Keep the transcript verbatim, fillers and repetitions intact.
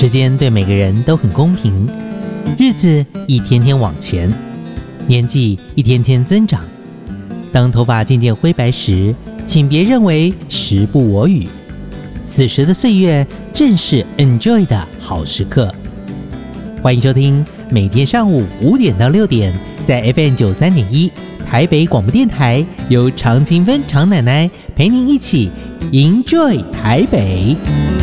时间对每个人都很公平，日子一天天往前，年纪一天天增长。当头发渐渐灰白时，请别认为时不我与，此时的岁月正是 enjoy 的好时刻。欢迎收听每天上午五点到六点，在 F M 九三点一台北广播电台，由常青芬常奶奶陪您一起 enjoy 台北。